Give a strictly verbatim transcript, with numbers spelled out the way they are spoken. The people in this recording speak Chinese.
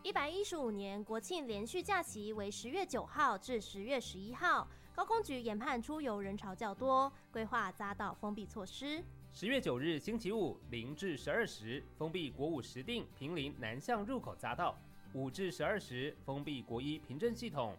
一百一十五年国庆连续假期为十月九号至十月十一号，高工局研判出游人潮较多，规划匝道封闭措施。 十月九日星期五零至十二时封闭国五石碇平林南向入口匝道，五至十二时封闭国一平镇系统